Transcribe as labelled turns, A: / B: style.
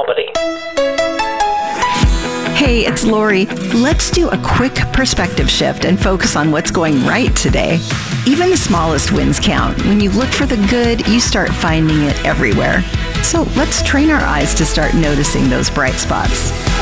A: nobody.
B: Hey, it's Lori. Let's do a quick perspective shift and focus on what's going right today. Even the smallest wins count. When you look for the good, you start finding it everywhere. So let's train our eyes to start noticing those bright spots.